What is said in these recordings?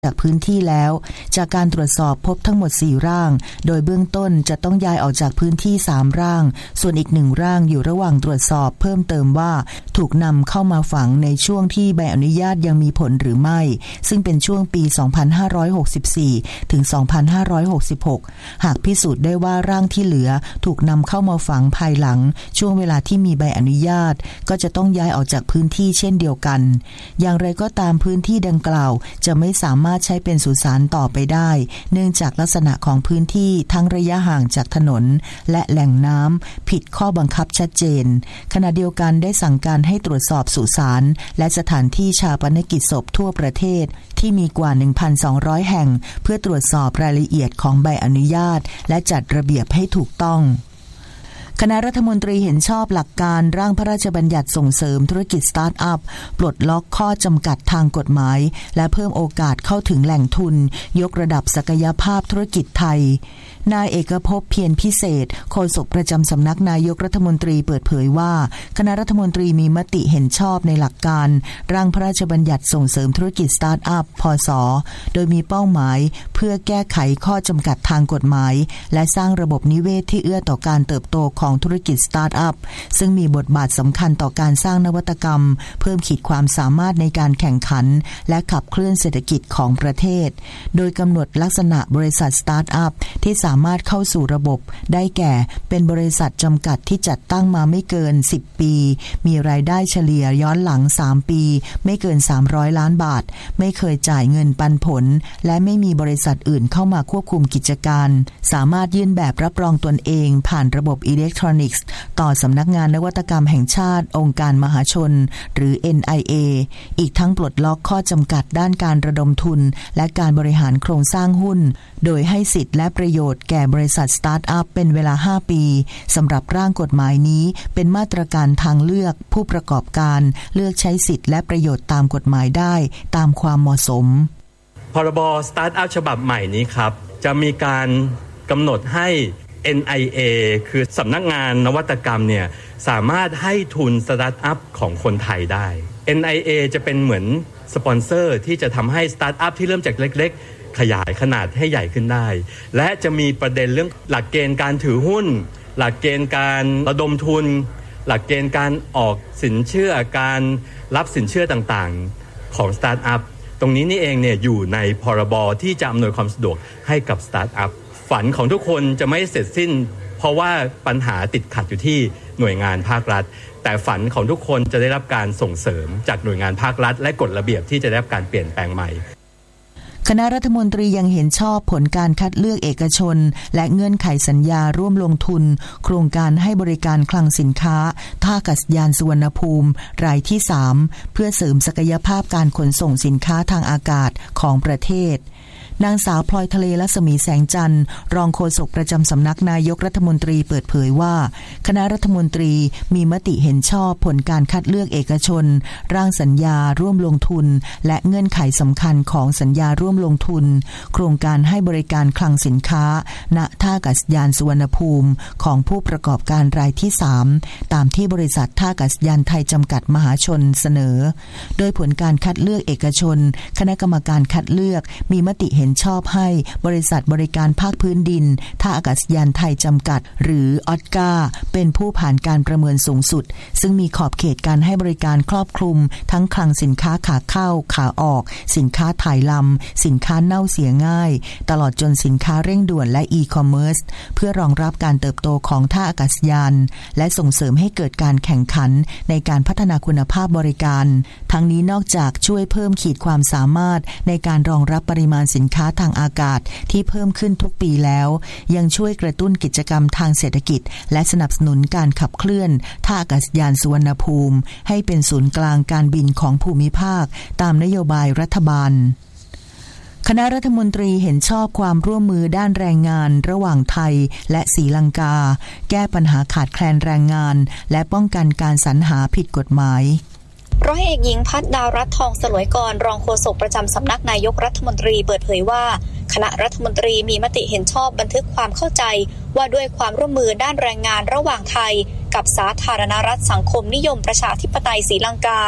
จากพื้นที่แล้วจากการตรวจสอบพบทั้งหมด4ร่างโดยเบื้องต้นจะต้องย้ายออกจากพื้นที่3ร่างส่วนอีก1ร่างอยู่ระหว่างตรวจสอบเพิ่มเติมว่าถูกนำเข้ามาฝังในช่วงที่ใบอนุญาตยังมีผลหรือไม่ซึ่งเป็นช่วงปี 2564 ถึง 2566 หากพิสูจน์ได้ว่าร่างที่เหลือถูกนำเข้ามาฝังภายหลังช่วงเวลาที่มีใบอนุญาตก็จะต้องย้ายออกจากพื้นที่เช่นเดียวกันอย่างไรก็ตามพื้นที่ดังกล่าวจะไม่สามารถใช้เป็นสุสานต่อไปได้เนื่องจากลักษณะของพื้นที่ทั้งระยะห่างจากถนนและแหล่งน้ำผิดข้อบังคับชัดเจนขณะเดียวกันได้สั่งการให้ตรวจสอบสุสานและสถานที่ฌาปนกิจศพทั่วประเทศที่มีกว่า 1,200 แห่งเพื่อตรวจสอบรายละเอียดของใบอนุญาตและจัดระเบียบให้ถูกต้องคณะรัฐมนตรีเห็นชอบหลักการร่างพระราชบัญญัติส่งเสริมธุรกิจสตาร์ทอัพปลดล็อกข้อจำกัดทางกฎหมายและเพิ่มโอกาสเข้าถึงแหล่งทุนยกระดับศักยภาพธุรกิจไทยนายเอกภพเพียรพิเศษโฆษกประจำสำนักนายกรัฐมนตรีเปิดเผยว่าคณะรัฐมนตรีมีมติเห็นชอบในหลักการร่างพระราชบัญญัติส่งเสริมธุรกิจสตาร์ทอัพพศโดยมีเป้าหมายเพื่อแก้ไขข้อจำกัดทางกฎหมายและสร้างระบบนิเวศที่เอื้อต่อการเติบโตของธุรกิจสตาร์ทอัพซึ่งมีบทบาทสำคัญต่อการสร้างนวัตกรรมเพิ่มขีดความสามารถในการแข่งขันและขับเคลื่อนเศรษฐกิจของประเทศโดยกำหนดลักษณะบริษัทสตาร์ทอัพที่สามารถเข้าสู่ระบบได้แก่เป็นบริษัทจำกัดที่จัดตั้งมาไม่เกิน10ปีมีรายได้เฉลี่ยย้อนหลัง3ปีไม่เกิน300ล้านบาทไม่เคยจ่ายเงินปันผลและไม่มีบริษัทอื่นเข้ามาควบคุมกิจการสามารถยื่นแบบรับรองตนเองผ่านระบบอิเล็กทรอนิกส์ต่อสำนักงานนวัตกรรมแห่งชาติองค์การมหาชนหรือ NIA อีกทั้งปลดล็อกข้อจำกัดด้านการระดมทุนและการบริหารโครงสร้างหุ้นโดยให้สิทธิและประโยชน์แก่บริษัทสตาร์ทอัพเป็นเวลา5ปีสำหรับร่างกฎหมายนี้เป็นมาตรการทางเลือกผู้ประกอบการเลือกใช้สิทธิและประโยชน์ตามกฎหมายได้ตามความเหมาะสมพรบสตาร์ทอัพฉบับใหม่นี้ครับจะมีการกำหนดให้ NIA คือสำนักงานนวัตกรรมเนี่ยสามารถให้ทุนสตาร์ทอัพของคนไทยได้ NIA จะเป็นเหมือนสปอนเซอร์ที่จะทำให้สตาร์ทอัพที่เริ่มจากเล็กๆขยายขนาดให้ใหญ่ขึ้นได้และจะมีประเด็นเรื่องหลักเกณฑ์การถือหุ้นหลักเกณฑ์การระดมทุนหลักเกณฑ์การออกสินเชื่อการรับสินเชื่อต่างๆของสตาร์ทอัพตรงนี้นี่เองเนี่ยอยู่ในพรบที่จะอำนวยความสะดวกให้กับสตาร์ทอัพฝันของทุกคนจะไม่เสร็จสิ้นเพราะว่าปัญหาติดขัดอยู่ที่หน่วยงานภาครัฐแต่ฝันของทุกคนจะได้รับการส่งเสริมจากหน่วยงานภาครัฐและกฎระเบียบที่จะได้รับการเปลี่ยนแปลงใหม่คณะรัฐมนตรียังเห็นชอบผลการคัดเลือกเอกชนและเงื่อนไขสัญญาร่วมลงทุนโครงการให้บริการคลังสินค้าท่าอากาศยานสุวรรณภูมิรายที่3เพื่อเสริมศักยภาพการขนส่งสินค้าทางอากาศของประเทศนางสาวพลอยทะเลรัศมีแสงจันทร์รองโฆษกประจำสำนักนายกรัฐมนตรีเปิดเผยว่าคณะรัฐมนตรีมีมติเห็นชอบผลการคัดเลือกเอกชนร่างสัญญาร่วมลงทุนและเงื่อนไขสำคัญของสัญญาร่วมลงทุนโครงการให้บริการคลังสินค้าณท่าอากาศยานสุวรรณภูมิของผู้ประกอบการรายที่3ตามที่บริษัทท่าอากาศยานไทยจำกัดมหาชนเสนอโดยผลการคัดเลือกเอกชนคณะกรรมการคัดเลือกมีมติเห็นชอบให้บริษัทบริการภาคพื้นดินท่าอากาศยานไทยจำกัดหรือออสการ์เป็นผู้ผ่านการประเมินสูงสุดซึ่งมีขอบเขตการให้บริการครอบคลุมทั้งคลังสินค้าขาเข้าขาออกสินค้าถ่ายลำสินค้าเน่าเสียง่ายตลอดจนสินค้าเร่งด่วนและอีคอมเมิร์ซเพื่อรองรับการเติบโตของท่าอากาศยานและส่งเสริมให้เกิดการแข่งขันในการพัฒนาคุณภาพบริการทั้งนี้นอกจากช่วยเพิ่มขีดความสามารถในการรองรับปริมาณสินค้าทางอากาศที่เพิ่มขึ้นทุกปีแล้วยังช่วยกระตุ้นกิจกรรมทางเศรษฐกิจและสนับสนุนการขับเคลื่อนท่าอากาศยานสุวรรณภูมิให้เป็นศูนย์กลางการบินของภูมิภาคตามนโยบายรัฐบาลคณะรัฐมนตรีเห็นชอบความร่วมมือด้านแรงงานระหว่างไทยและศรีลังกาแก้ปัญหาขาดแคลนแรงงานและป้องกันการสรรหาผิดกฎหมายร้อยเอกหญิงพัฒดารัตน์ทองสลวยกรรองโฆษกประจำสำนักนายกรัฐมนตรีเปิดเผยว่าคณะรัฐมนตรีมีมติเห็นชอบบันทึกความเข้าใจว่าด้วยความร่วมมือด้านแรงงานระหว่างไทยกับสาธารณรัฐสังคมนิยมประชาธิปไตยศรีลังกา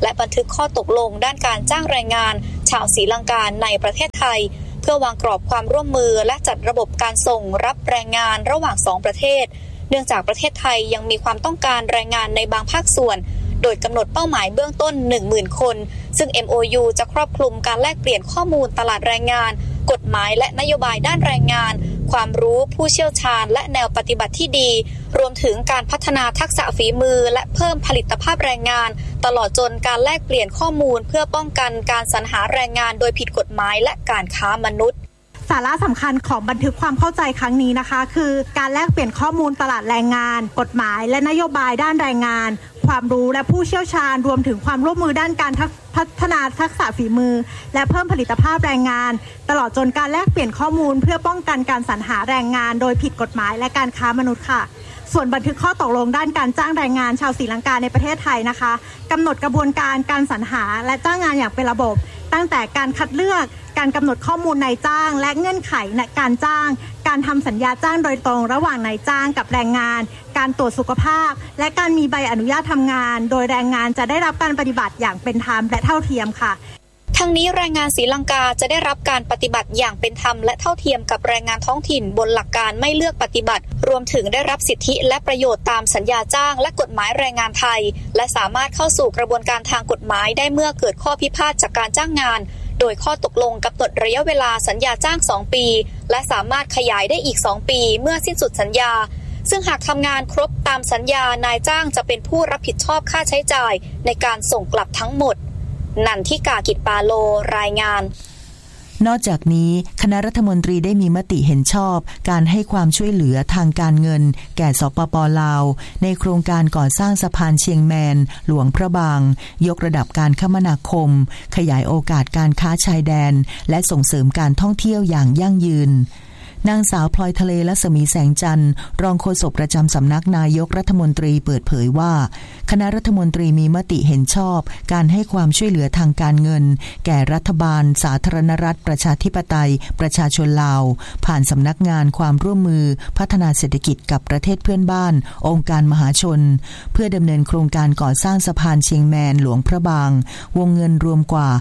และบันทึกข้อตกลงด้านการจ้างแรงงานชาวศรีลังกาในประเทศไทยเพื่อวางกรอบความร่วมมือและจัดระบบการส่งรับแรงงานระหว่าง2ประเทศเนื่องจากประเทศไทยยังมีความต้องการแรงงานในบางภาคส่วนโดยกำหนดเป้าหมายเบื้องต้น 10,000 คนซึ่ง MOU จะครอบคลุมการแลกเปลี่ยนข้อมูลตลาดแรงงานกฎหมายและนโยบายด้านแรงงานความรู้ผู้เชี่ยวชาญและแนวปฏิบัติที่ดีรวมถึงการพัฒนาทักษะฝีมือและเพิ่มผลิตภาพแรงงานตลอดจนการแลกเปลี่ยนข้อมูลเพื่อป้องกันการสรรหาแรงงานโดยผิดกฎหมายและการค้ามนุษย์สาระสำคัญของบันทึกความเข้าใจครั้งนี้นะคะคือการแลกเปลี่ยนข้อมูลตลาดแรงงานกฎหมายและนโยบายด้านแรงงานความรู้และผู้เชี่ยวชาญรวมถึงความร่วมมือด้านการพัฒนาทักษะฝีมือและเพิ่มผลิตภาพแรงงานตลอดจนการแลกเปลี่ยนข้อมูลเพื่อป้องกันการสรรหาแรงงานโดยผิดกฎหมายและการค้ามนุษย์ค่ะส่วนบันทึกข้อตกลงด้านการจ้างแรงงานชาวศรีลังกาในประเทศไทยนะคะกำหนดกระบวนการการสรรหาและจ้างงานอย่างเป็นระบบตั้งแต่การคัดเลือกการกำหนดข้อมูลนายจ้างและเงื่อนไขในการจ้างการทำสัญญาจ้างโดยตรงระหว่างนายจ้างกับแรงงานการตรวจสุขภาพและการมีใบอนุญาตทำงานโดยแรงงานจะได้รับการปฏิบัติอย่างเป็นธรรมและเท่าเทียมค่ะทั้งนี้แรงงานศรีลังกาจะได้รับการปฏิบัติอย่างเป็นธรรมและเท่าเทียมกับแรงงานท้องถิ่นบนหลักการไม่เลือกปฏิบัติรวมถึงได้รับสิทธิและประโยชน์ตามสัญญาจ้างและกฎหมายแรงงานไทยและสามารถเข้าสู่กระบวนการทางกฎหมายได้เมื่อเกิดข้อพิพาทจากการจ้างงานโดยข้อตกลงกำหนดระยะเวลาสัญญาจ้าง2ปีและสามารถขยายได้อีก2ปีเมื่อสิ้นสุดสัญญาซึ่งหากทำงานครบตามสัญญานายจ้างจะเป็นผู้รับผิดชอบค่าใช้จ่ายในการส่งกลับทั้งหมดนันทิกา กิจปาโลรายงานนอกจากนี้คณะรัฐมนตรีได้มีมติเห็นชอบการให้ความช่วยเหลือทางการเงินแก่สปป.ลาวในโครงการก่อสร้างสะพานเชียงแมนหลวงพระบางยกระดับการคมนาคมขยายโอกาสการค้าชายแดนและส่งเสริมการท่องเที่ยวอย่างยั่งยืนนางสาวพลอยทะเลและสมีแสงจันทร์รองโฆษกประจำสำนักนายกรัฐมนตรีเปิดเผยว่าคณะรัฐมนตรีมีมติเห็นชอบการให้ความช่วยเหลือทางการเงินแก่รัฐบาลสาธารณรัฐประชาธิปไตยประชาชนลาวผ่านสำนักงานความร่วมมือพัฒนาเศรษฐกิจกับประเทศเพื่อนบ้านองค์การมหาชนเพื่อดำเนินโครงการก่อสร้างสะพานเชียงแมนหลวงพระบางวงเงินรวมกว่า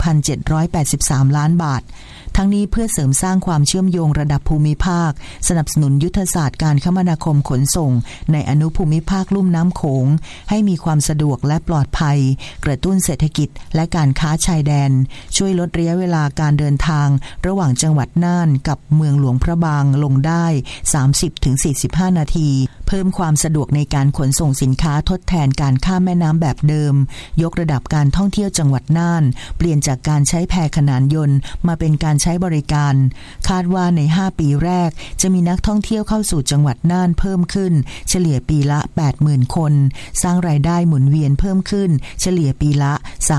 1,783 ล้านบาททั้งนี้เพื่อเสริมสร้างความเชื่อมโยงระดับภูมิภาคสนับสนุนยุทธศาสตร์การคมนาคมขนส่งในอนุภูมิภาคลุ่มน้ำโขงให้มีความสะดวกและปลอดภัยกระตุ้นเศรษฐกิจและการค้าชายแดนช่วยลดระยะเวลาการเดินทางระหว่างจังหวัดน่านกับเมืองหลวงพระบางลงได้ 30-45 นาทีเพิ่มความสะดวกในการขนส่งสินค้าทดแทนการข้ามแม่น้ำแบบเดิมยกระดับการท่องเที่ยวจังหวัดน่านเปลี่ยนจากการใช้แพขนานยนต์มาเป็นการใช้บริการคาดว่าใน5ปีแรกจะมีนักท่องเที่ยวเข้าสู่จังหวัดน่านเพิ่มขึ้นเฉลี่ยปีละ 80,000 คนสร้างรายได้หมุนเวียนเพิ่มขึ้นเฉลี่ยปีละ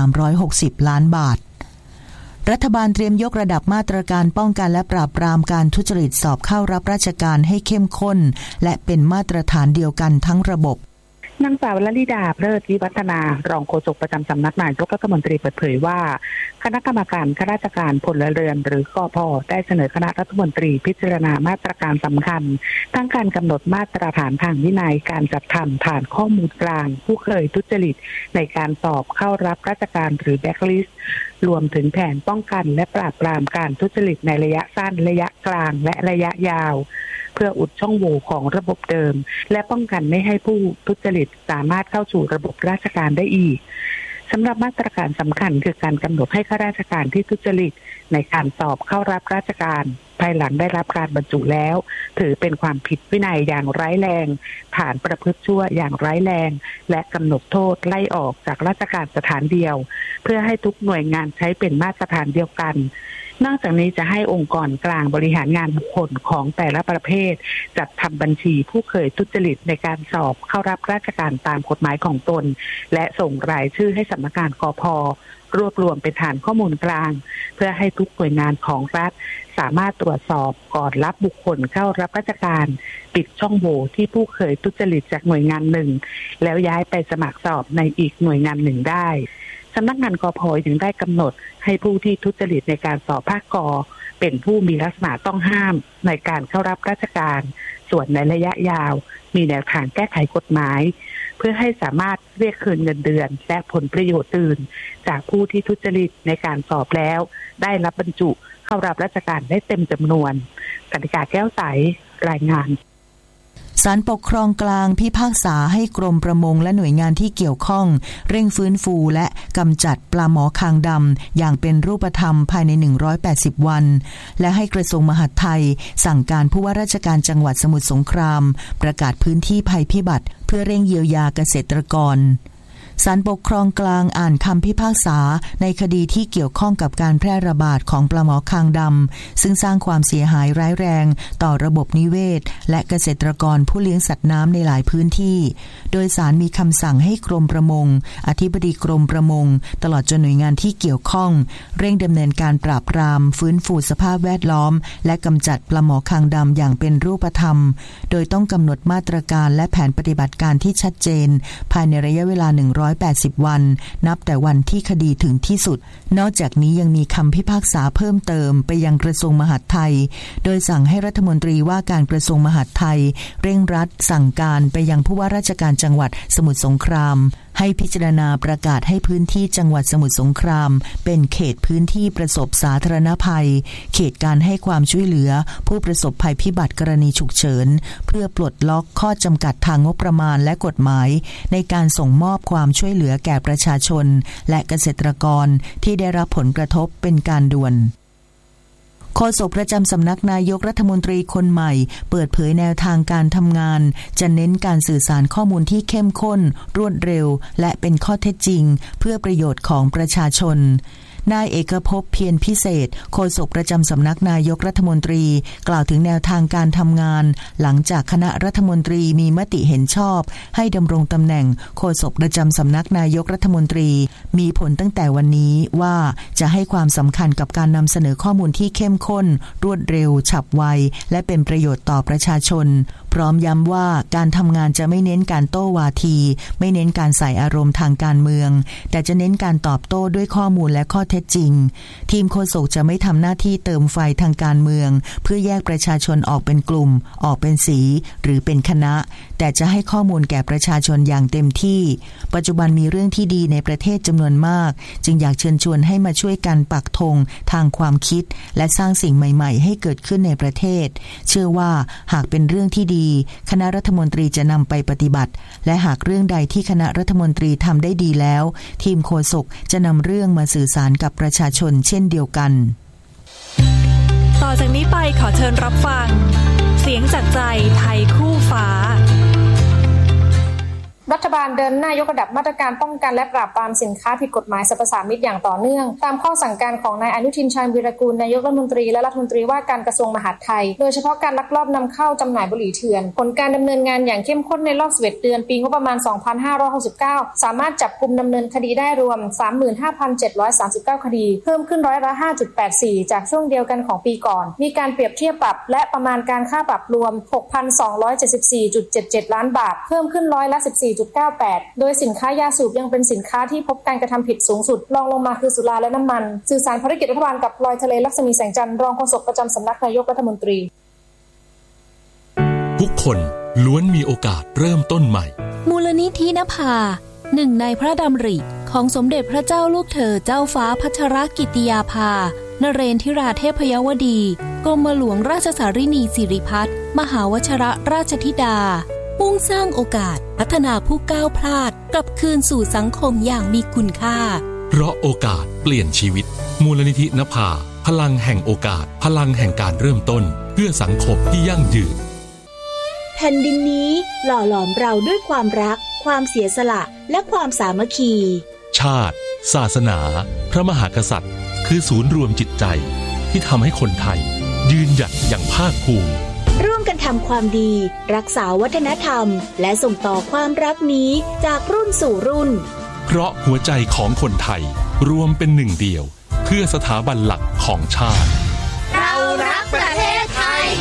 360 ล้านบาทรัฐบาลเตรียมยกระดับมาตรการป้องกันและปราบปรามการทุจริตสอบเข้ารับราชการให้เข้มข้นและเป็นมาตรฐานเดียวกันทั้งระบบนางสาวลลิดาเพลิดวิวัฒนารองโฆษกประจำสำนักนายกรัฐมนตรีเปิดเผยว่าคณะกรรมการข้าราชการพลเรือนหรือกพ.ได้เสนอคณะรัฐมนตรีพิจารณามาตรการสำคัญทั้งการกำหนดมาตรฐานทางวินัยการจัดทำฐานข้อมูลกลางผู้เคยทุจริตในการสอบเข้ารับราชการหรือแบ็คลิสต์รวมถึงแผนป้องกันและปราบปรามการทุจริตในระยะสั้นระยะกลางและระยะยาวเพื่ออุดช่องโหว่ของระบบเดิมและป้องกันไม่ให้ผู้ทุจริตสามารถเข้าสู่ระบบราชการได้อีกสำหรับมาตรการสำคัญคือการกำหนดให้ข้าราชการที่ทุจริตในการสอบเข้ารับราชการภายหลังได้รับการบรรจุแล้วถือเป็นความผิดวินัยอย่างร้ายแรงฐานประพฤติชั่วอย่างร้ายแรงและกำหนดโทษไล่ออกจากราชการสถานเดียวเพื่อให้ทุกหน่วยงานใช้เป็นมาตรฐานเดียวกันนอกจากนี้จะให้องค์กรกลางบริหารงานบุคคลของแต่ละประเภทจัดทำบัญชีผู้เคยทุจริตในการสอบเข้ารับราชการตามกฎหมายของตนและส่งรายชื่อให้สำนักงานกพ.รวบรวมเป็นฐานข้อมูลกลางเพื่อให้ทุกหน่วยงานของรัฐสามารถตรวจสอบก่อนรับบุคคลเข้ารับราชการปิดช่องโหว่ที่ผู้เคยทุจริตจากหน่วยงานหนึ่งแล้วย้ายไปสมัครสอบในอีกหน่วยงานหนึ่งได้สำนักงานกพ.ยังได้กำหนดให้ผู้ที่ทุจริตในการสอบภาคก.เป็นผู้มีลักษณะต้องห้ามในการเข้ารับราชการส่วนในระยะยาวมีแนวทางแก้ไขกฎหมายเพื่อให้สามารถเรียกคืนเงินเดือนและผลประโยชน์อื่นจากผู้ที่ทุจริตในการสอบแล้วได้รับบรรจุเข้ารับราชการได้เต็มจำนวนกนิกาแก้วใสรายงานศาลปกครองกลางพิพากษาให้กรมประมงและหน่วยงานที่เกี่ยวข้องเร่งฟื้นฟูและกำจัดปลาหมอคางดำอย่างเป็นรูปธรรมภายใน180วันและให้กระทรวงมหาดไทยสั่งการผู้ว่าราชการจังหวัดสมุทรสงครามประกาศพื้นที่ภัยพิบัติเพื่อเร่งเยียวยาเกษตรกรศาลปกครองกลางอ่านคำพิพากษาในคดีที่เกี่ยวข้องกับการแพร่ระบาดของปลาหมอคางดำซึ่งสร้างความเสียหายร้ายแรงต่อระบบนิเวศและเกษตรกรผู้เลี้ยงสัตว์น้ำในหลายพื้นที่โดยศาลมีคำสั่งให้กรมประมงอธิบดีกรมประมงตลอดจนหน่วยงานที่เกี่ยวข้องเร่งดำเนินการปราบปรามฟื้นฟูสภาพแวดล้อมและกำจัดปลาหมอคางดำอย่างเป็นรูปธรรมโดยต้องกำหนดมาตรการและแผนปฏิบัติการที่ชัดเจนภายในระยะเวลา180วันนับแต่วันที่คดีถึงที่สุดนอกจากนี้ยังมีคำพิพากษาเพิ่มเติมไปยังกระทรวงมหาดไทยโดยสั่งให้รัฐมนตรีว่าการกระทรวงมหาดไทยเร่งรัดสั่งการไปยังผู้ว่าราชการจังหวัดสมุทรสงครามให้พิจารณาประกาศให้พื้นที่จังหวัดสมุทรสงครามเป็นเขตพื้นที่ประสบสาธารณภัยเขตการให้ความช่วยเหลือผู้ประสบภัยพิบัติกรณีฉุกเฉินเพื่อปลดล็อกข้อจำกัดทางงบประมาณและกฎหมายในการส่งมอบความช่วยเหลือแก่ประชาชนและเกษตรกรที่ได้รับผลกระทบเป็นการด่วนโฆษกประจำสำนักนายกรัฐมนตรีคนใหม่เปิดเผยแนวทางการทำงานจะเน้นการสื่อสารข้อมูลที่เข้มข้นรวดเร็วและเป็นข้อเท็จจริงเพื่อประโยชน์ของประชาชนนายเอกภพเพียรพิเศษโฆษกประจำสำนักนายกรัฐมนตรีกล่าวถึงแนวทางการทำงานหลังจากคณะรัฐมนตรีมีมติเห็นชอบให้ดำรงตำแหน่งโฆษกประจำสำนักนายกรัฐมนตรีมีผลตั้งแต่วันนี้ว่าจะให้ความสำคัญกับการนำเสนอข้อมูลที่เข้มข้นรวดเร็วฉับไวและเป็นประโยชน์ต่อประชาชนพร้อมย้ำว่าการทำงานจะไม่เน้นการโต้วาทีไม่เน้นการใส่อารมณ์ทางการเมืองแต่จะเน้นการตอบโต้ด้วยข้อมูลและข้อเท็จจริงทีมโฆษกจะไม่ทำหน้าที่เติมไฟทางการเมืองเพื่อแยกประชาชนออกเป็นกลุ่มออกเป็นสีหรือเป็นคณะแต่จะให้ข้อมูลแก่ประชาชนอย่างเต็มที่ปัจจุบันมีเรื่องที่ดีในประเทศจำนวนมากจึงอยากเชิญชวนให้มาช่วยกันปักธงทางความคิดและสร้างสิ่งใหม่ๆให้เกิดขึ้นในประเทศเชื่อว่าหากเป็นเรื่องที่ดีคณะรัฐมนตรีจะนำไปปฏิบัติและหากเรื่องใดที่คณะรัฐมนตรีทำได้ดีแล้วทีมโฆษกจะนำเรื่องมาสื่อสารกับประชาชนเช่นเดียวกันต่อจากนี้ไปขอเชิญรับฟังเสียงจากใจไทยคู่ฟ้ารัฐบาลเดินหน้ายกระดับมาตรการป้องกันและปราบปรามสินค้าผิดกฎหมายสรรพสามิตอย่างต่อเนื่องตามข้อสั่งการของนายอนุทินชาญวีรกูลนายกรัฐมนตรีและรัฐมนตรีว่าการกระทรวงมหาดไทยโดยเฉพาะการลักลอบนำเข้าจำหน่ายบุหรี่เถื่อนผลการดำเนินงานอย่างเข้มข้นในรอบ11เดือนปีงบประมาณ2569สามารถจับกุมดำเนินคดีได้รวม 35,739 คดีเพิ่มขึ้นร้อยละ 5.84 จากช่วงเดียวกันของปีก่อนมีการเปรียบเทียบปรับและประมาณการค่าปรับรวม 6,274.77 ล้านบาทเพิ่มขึ้นร้อยละ 14.98 โดยสินค้ายาสูบยังเป็นสินค้าที่พบการกระทำผิดสูงสุดรองลงมาคือสุราและน้ำมันสื่อสารภารกิจรัฐบาลกับลอยทะเลลักษมีแสงจันทร์รองโฆษกประจำสำนักนายกรัฐมนตรีทุกคนล้วนมีโอกาสเริ่มต้นใหม่มูลนิธินภาหนึ่งในพระดำริของสมเด็จพระเจ้าลูกเธอเจ้าฟ้าพัชรกิติยาภานเรนทิราเทพยวดีกรมหลวงราชสารินีสิริพัฒน์มหาวชิรราชธิดามุ่งสร้างโอกาสพัฒนาผู้ก้าวพลาดกลับคืนสู่สังคมอย่างมีคุณค่าเพราะโอกาสเปลี่ยนชีวิตมูลนิธินภาพลังแห่งโอกาสพลังแห่งการเริ่มต้นเพื่อสังคมที่ยั่งยืนแผ่นดินนี้หล่อหลอมเราด้วยความรักความเสียสละและความสามัคคีชาติศาสนาพระมหากษัตริย์คือศูนย์รวมจิตใจที่ทำให้คนไทยยืนหยัดอย่างภาคภูมิร่วมกันทำความดีรักษาวัฒนธรรมและส่งต่อความรักนี้จากรุ่นสู่รุ่นเพราะหัวใจของคนไทยรวมเป็นหนึ่งเดียวเพื่อสถาบันหลักของชาติเรารักประเทศไทย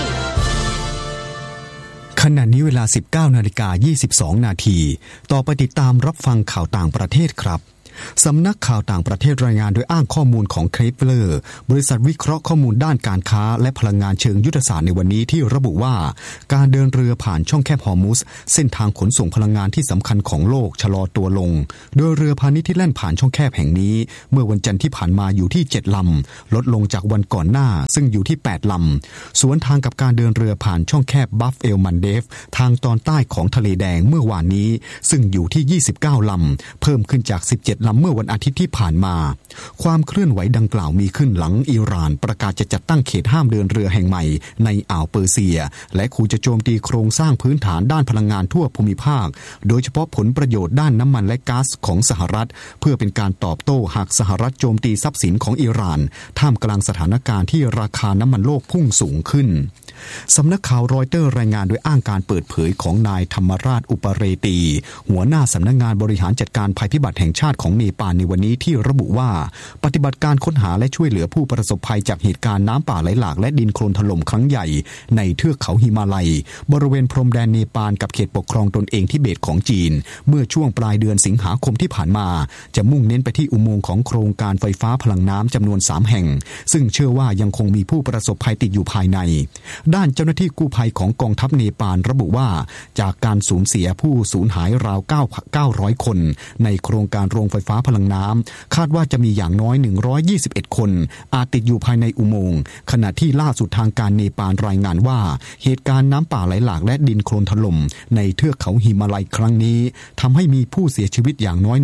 ขณะนี้เวลา 19:22 นาทีต่อไปติดตามรับฟังข่าวต่างประเทศครับสำนักข่าวต่างประเทศรายงานโดยอ้างข้อมูลของเคปเลอร์บริษัทวิเคราะห์ข้อมูลด้านการค้าและพลังงานเชิงยุทธศาสตร์ในวันนี้ที่ระบุว่าการเดินเรือผ่านช่องแคบฮอร์มุสเส้นทางขนส่งพลังงานที่สำคัญของโลกชะลอตัวลงโดยเรือพาณิชย์ที่แล่นผ่านช่องแคบแห่งนี้เมื่อวันจันทร์ที่ผ่านมาอยู่ที่7ลำลดลงจากวันก่อนหน้าซึ่งอยู่ที่8ลำสวนทางกับการเดินเรือผ่านช่องแคบบัฟเอลมันเดฟทางตอนใต้ของทะเลแดงเมื่อวานนี้ซึ่งอยู่ที่29ลำเพิ่มขึ้นจาก17ลำเมื่อวันอาทิตย์ที่ผ่านมาความเคลื่อนไหวดังกล่าวมีขึ้นหลังอิหร่านประกาศจะจัดตั้งเขตห้ามเดินเรือแห่งใหม่ในอ่าวเปอร์เซียและขู่จะโจมตีโครงสร้างพื้นฐานด้านพลังงานทั่วภูมิภาคโดยเฉพาะผลประโยชน์ด้านน้ำมันและก๊าซของสหรัฐเพื่อเป็นการตอบโต้หากสหรัฐโจมตีทรัพย์สินของอิหร่านท่ามกลางสถานการณ์ที่ราคาน้ำมันโลกพุ่งสูงขึ้นสำนักข่าวรอยเตอร์รายงานโดยอ้างการเปิดเผยของนายธรรมราชอุปเรตีหัวหน้าสำนักงานบริหารจัดการภัยพิบัติแห่งชาติของเนปาลในวันนี้ที่ระบุว่าปฏิบัติการค้นหาและช่วยเหลือผู้ประสบภัยจากเหตุการณ์น้ำป่าไหลหลากและดินโคลนถล่มครั้งใหญ่ในเทือกเขาหิมาลัยบริเวณพรมแดนเนปาลกับเขตปกครองตนเองทิเบตของจีนเมื่อช่วงปลายเดือนสิงหาคมที่ผ่านมาจะมุ่งเน้นไปที่อุโมงค์ของโครงการไฟฟ้าพลังน้ำจำนวน3แห่งซึ่งเชื่อว่ายังคงมีผู้ประสบภัยติดอยู่ภายในด้านเจ้าหน้าที่กู้ภัยของกองทัพเนปาลระบุว่าจากการสูญเสียผู้สูญหายราว900 คนในโครงการโรงไฟฟ้าพลังน้ำคาดว่าจะมีอย่างน้อย121คนอาจติดอยู่ภายในอุโมงค์ขณะที่ล่าสุดทางการเนปาลรายงานว่าเหตุการณ์น้ำป่าไหลหลากและดินโคลนถล่มในเทือกเขาหิมาลัยครั้งนี้ทำให้มีผู้เสียชีวิตอย่างน้อย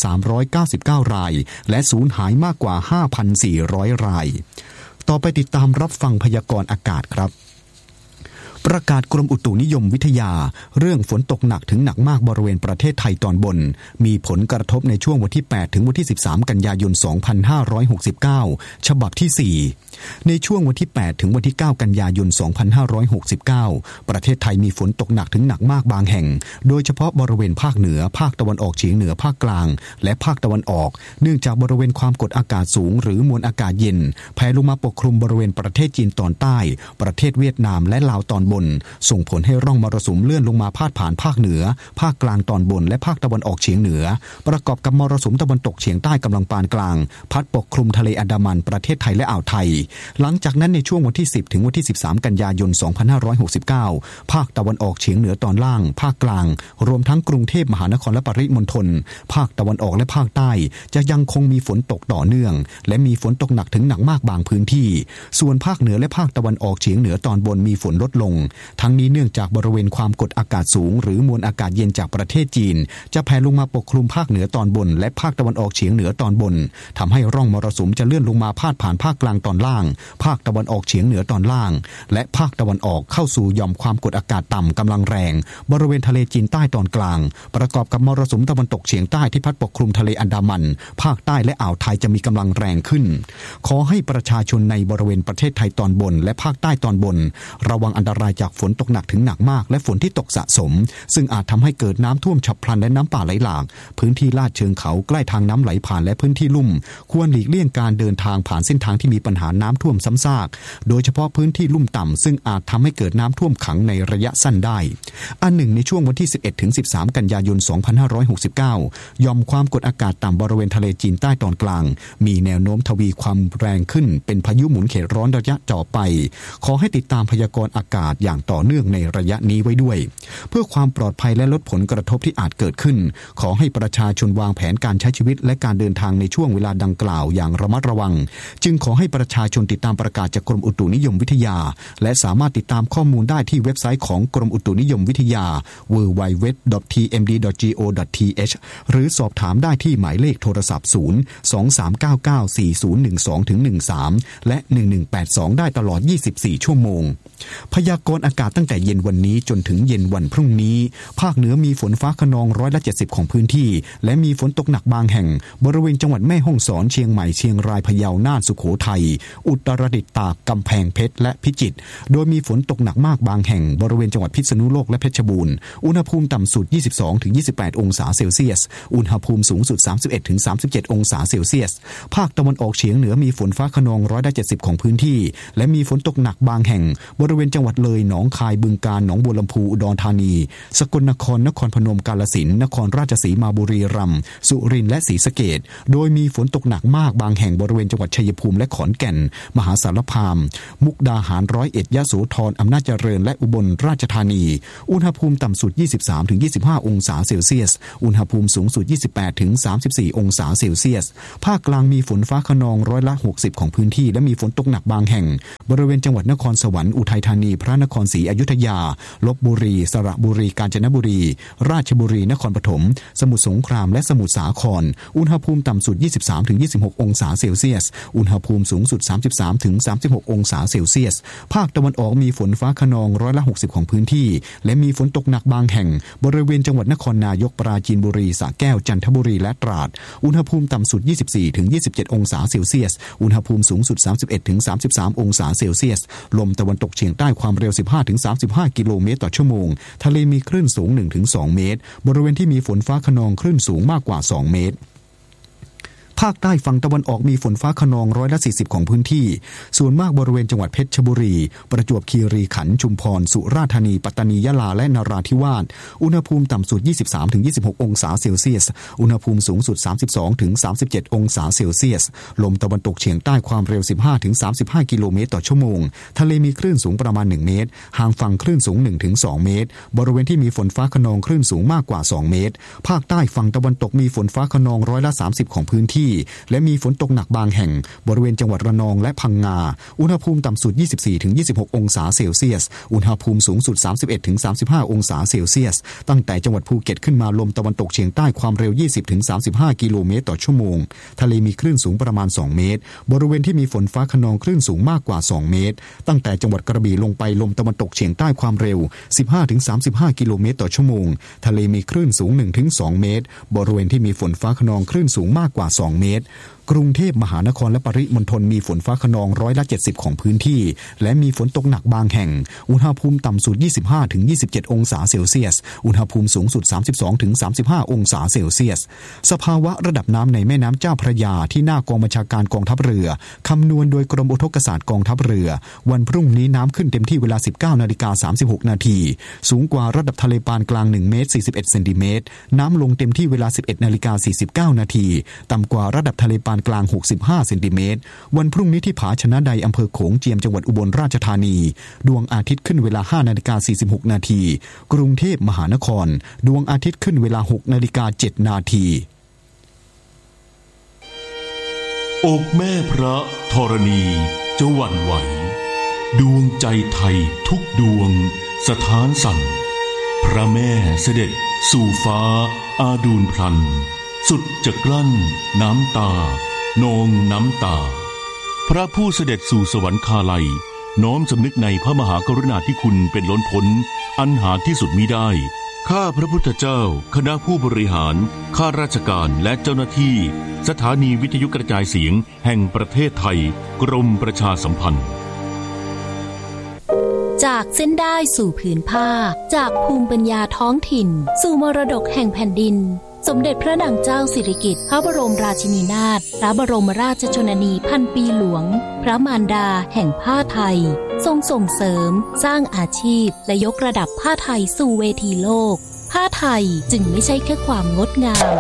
1,399 รายและสูญหายมากกว่า 5,400 รายต่อไปติดตามรับฟังพยากรณ์อากาศครับประกาศกรมอุตุนิยมวิทยาเรื่องฝนตกหนักถึงหนักมากบริเวณประเทศไทยตอนบนมีผลกระทบในช่วงวันที่8ถึงวันที่13กันยายน2569ฉบับที่4ในช่วงวันที่8ถึงวันที่9กันยายน2569ประเทศไทยมีฝนตกหนักถึงหนักมากบางแห่งโดยเฉพาะบริเวณภาคเหนือภาคตะวันออกเฉียงเหนือภาคกลางและภาคตะวันออกเนื่องจากบริเวณความกดอากาศสูงหรือมวลอากาศเย็นแผ่ลงมาปกคลุมบริเวณประเทศจีนตอนใต้ประเทศเวียดนามและลาวตอนบนส่งผลให้ร่องมรสุมเลื่อนลงมาพาดผ่านภาคเหนือภาคกลางตอนบนและภาคตะวันออกเฉียงเหนือประกอบกับมรสุมตะวันตกเฉียงใต้กำลังปานกลางพัดปกคลุมทะเลอันดามันประเทศไทยและอ่าวไทยหลังจากนั้นในช่วงวันที่10ถึงวันที่13กันยายน2569ภาคตะวันออกเฉียงเหนือตอนล่างภาคกลางรวมทั้งกรุงเทพมหานครและปริมณฑลภาคตะวันออกและภาคใต้จะยังคงมีฝนตกต่อเนื่องและมีฝนตกหนักถึงหนักมากบางพื้นที่ส่วนภาคเหนือและภาคตะวันออกเฉียงเหนือตอนบนมีฝนลดลงทั้งนี้เนื่องจากบริเวณความกดอากาศสูงหรือมวลอากาศเย็นจากประเทศจีนจะแผ่ลงมาปกคลุมภาคเหนือตอนบนและภาคตะวันออกเฉียงเหนือตอนบนทำให้ร่องมรสุมจะเลื่อนลงมาพาดผ่านภาคกลางตอนล่างภาคตะวันออกเฉียงเหนือตอนล่างและภาคตะวันออกเข้าสู่หย่อมความกดอากาศต่ำกำลังแรงบริเวณทะเลจีนใต้ตอนกลางประกอบกับมรสุมตะวันตกเฉียงใต้ที่พัดปกคลุมทะเลอันดามันภาคใต้และอ่าวไทยจะมีกำลังแรงขึ้นขอให้ประชาชนในบริเวณประเทศไทยตอนบนและภาคใต้ตอนบนระวังอันตรายจากฝนตกหนักถึงหนักมากและฝนที่ตกสะสมซึ่งอาจทำให้เกิดน้ำท่วมฉับพลันและน้ำป่าไหลหลากพื้นที่ลาดเชิงเขาใกล้ทางน้ำไหลผ่านและพื้นที่ลุ่มควรหลีกเลี่ยงการเดินทางผ่านเส้นทางที่มีปัญหาน้ำท่วมซ้ำซากโดยเฉพาะพื้นที่ลุ่มต่ำซึ่งอาจทำให้เกิดน้ำท่วมขังในระยะสั้นได้อันหนึ่งในช่วงวันที่11ถึง13กันยายน2569ยอมความกดอากาศต่ำบริเวณทะเลจีนใต้ตอนกลางมีแนวโน้มทวีความแรงขึ้นเป็นพายุหมุนเขตร้อนระยะต่อไปขอให้ติดตามพยากรณ์อากาศอย่างต่อเนื่องในระยะนี้ไว้ด้วยเพื่อความปลอดภัยและลดผลกระทบที่อาจเกิดขึ้นขอให้ประชาชนวางแผนการใช้ชีวิตและการเดินทางในช่วงเวลาดังกล่าวอย่างระมัดระวังจึงขอให้ประชาชนติดตามประกาศจากกรมอุตุนิยมวิทยาและสามารถติดตามข้อมูลได้ที่เว็บไซต์ของกรมอุตุนิยมวิทยา www.tmd.go.th หรือสอบถามได้ที่หมายเลขโทรศัพท์023994012-13และ1182ได้ตลอด24ชั่วโมงพยากรณ์อากาศตั้งแต่เย็นวันนี้จนถึงเย็นวันพรุ่งนี้ภาคเหนือมีฝนฟ้าคะนอง170ของพื้นที่และมีฝนตกหนักบางแห่งบริเวณจังหวัดแม่ฮ่องสอนเชียงใหม่เชียงรายพะเยาน่านสุโขทัยอุตรดิตถ์ตากกำแพงเพชรและพิจิตรโดยมีฝนตกหนักมากบางแห่งบริเวณจังหวัดพิษณุโลกและเพชรบูรณ์อุณหภูมิต่ำสุด 22-28 องศาเซลเซียสอุณหภูมิสูงสุด 31-37 องศาเซลเซียสภาคตะวันออกเฉียงเหนือมีฝนฟ้าคะนอง170ของพื้นที่และมีฝนตกหนักบางแห่งบริเวณจังหวัดเลยยหนองคายบึงกาฬหนองบัวลำพูอุดรธานีสกลนครนครพนมกาฬสินธุ์นครราชสีมาบุรีรัมย์สุรินทร์และศรีสะเกษโดยมีฝนตกหนักมากบางแห่งบริเวณจังหวัดชัยภูมิและขอนแก่นมหาสารคามมุกดาหารร้อยเอ็ดยะโสธรอำนาจเจริญและอุบลราชธานีอุณหภูมิต่ำสุด 23-25 องศาเซลเซียสอุณหภูมิสูงสุด 28-34 องศาเซลเซียสภาคกลางมีฝนฟ้าคะนอง60%ของพื้นที่และมีฝนตกหนักบางแห่งบริเวณจังหวัดนครสวรรค์อุทัยธานีพระนครศรีอยุธยาลพบุรีสระบุรีกาญจนบุรีราชบุรีนครปฐมสมุทรสงครามและสมุทรสาครอุณหภูมิต่ำสุด 23-26 องศาเซลเซียสอุณหภูมิสูงสุด 33-36 องศาเซลเซียสภาคตะวันออกมีฝนฟ้าคะนอง60%ของพื้นที่และมีฝนตกหนักบางแห่งบริเวณจังหวัดนครนายกปราจีนบุรีสระแก้วจันทบุรีและตราดอุณหภูมิต่ำสุด 24-27 องศาเซลเซียสอุณหภูมิสูงสุด 31-33 องศาเซลเซียสลมตะวันตกเฉียงใต้ความเร็ว 15-35 กิโลเมตรต่อชั่วโมงทะเลมีคลื่นสูง 1-2 เมตรบริเวณที่มีฝนฟ้าคะนองคลื่นสูงมากกว่า 2 เมตรภาคใต้ฝั่งตะวันออกมีฝนฟ้าคะนอง40%ของพื้นที่ส่วนมากบริเวณจังหวัดเพชรบุรีประจวบคีรีขันธ์ชุมพรสุราษฎร์ธานีปัตตานียะลาและนราธิวาสอุณหภูมิต่ำสุด 23-26 องศาเซลเซียสอุณหภูมิสูงสุด 32-37 องศาเซลเซียสลมตะวันตกเฉียงใต้ความเร็ว 15-35 กิโลเมตรต่อชั่วโมงทะเลมีคลื่นสูงประมาณ1เมตรห่างฝั่งคลื่นสูง 1-2 เมตรบริเวณที่มีฝนฟ้าคะนองคลื่นสูงมากกว่า2เมตรภาคใต้ฝั่งตะวันตกมีฝนฟ้าคะนอง30%ของพื้นที่และมีฝนตกหนักบางแห่งบริเวณจังหวัดระนองและพังงาอุณหภูมิต่ำสุด 24-26 องศาเซลเซียสอุณหภูมิสูงสุด 31-35 องศาเซลเซียสตั้งแต่จังหวัดภูเก็ตขึ้นมาลมตะวันตกเฉียงใต้ความเร็ว 20-35 กิโลเมตรต่อชั่วโมงทะเลมีคลื่นสูงประมาณ2เมตรบริเวณที่มีฝนฟ้าคะนองคลื่นสูงมากกว่า2เมตรตั้งแต่จังหวัดกระบี่ลงไปลมตะวันตกเฉียงใต้ความเร็ว 15-35 กิโลเมตรต่อชั่วโมงทะเลมีคลื่นสูง 1-2 เมตรบริเวณที่มีฝนฟ้าคะนองคลื่นสูงมากกว่า2เมตรกรุงเทพมหานครและปริมณฑลมีฝนฟ้าคะนอง70%ของพื้นที่และมีฝนตกหนักบางแห่งอุณหภูมิต่ำสุด 25-27 องศาเซลเซียสอุณหภูมิสูงสุด 32-35 องศาเซลเซียสสภาวะระดับน้ำในแม่น้ำเจ้าพระยาที่หน้ากองบัญชาการกองทัพเรือคำนวณโดยกรมอุทกศาสตร์กองทัพเรือวันพรุ่งนี้น้ำขึ้นเต็มที่เวลา 19:36 นาทีสูงกว่าระดับทะเลปานกลาง1เมตร41เซนติเมตรน้ำลงเต็มที่เวลา 11:49 นาทีต่ำกว่าระดับทะเลปานกลาง65เซนติเมตรวันพรุ่งนี้ที่ผาชนะใดอำเภอโขงเจียมจังหวัดอุบลราชธานีดวงอาทิตย์ขึ้นเวลา 5:46 นาทีกรุงเทพมหานครดวงอาทิตย์ขึ้นเวลา 6:07 นาทีอกแม่พระธรณีจะหวั่นไหวดวงใจไทยทุกดวงสถานสั่นพระแม่เสด็จสู่ฟ้าอาดูลพลันสุดจะกลั้นน้ำตานองน้ำตาพระผู้เสด็จสู่สวรรคาลัยน้อมสำนึกในพระมหากรุณาธิคุณเป็นล้นพ้นอันหาที่สุดมิได้ข้าพระพุทธเจ้าคณะผู้บริหารข้าราชการและเจ้าหน้าที่สถานีวิทยุกระจายเสียงแห่งประเทศไทยกรมประชาสัมพันธ์จากเส้นได้สู่ผืนผ้าจากภูมิปัญญาท้องถิ่นสู่มรดกแห่งแผ่นดินสมเด็จพระนางเจ้าสิริกิติ์พระบรมราชินีนาถพระบรมราชชนนีพันปีหลวงพระมารดาแห่งผ้าไทยทรงส่งเสริมสร้างอาชีพและยกระดับผ้าไทยสู่เวทีโลกผ้าไทยจึงไม่ใช่แค่ความงดงาม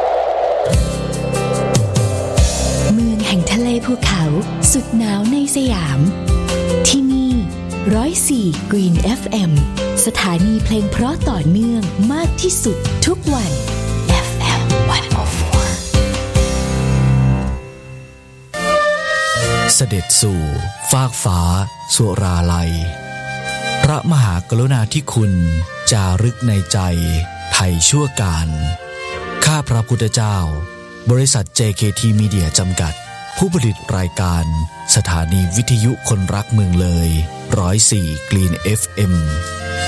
เมืองแห่งทะเลภูเขาสุดหนาวในสยามที่นี่104 Green FM สถานีเพลงเพราะต่อเนื่องมากที่สุดทุกวัน FM 104 เสด็จสู่ฟากฟ้าสุราลัยพระมหากรุณาธิคุณจารึกในใจไทยชั่วการข้าพระพุทธเจ้าบริษัท JKT Media จำกัดผู้ผลิตรายการสถานีวิทยุคนรักเมืองเลย104 Green FM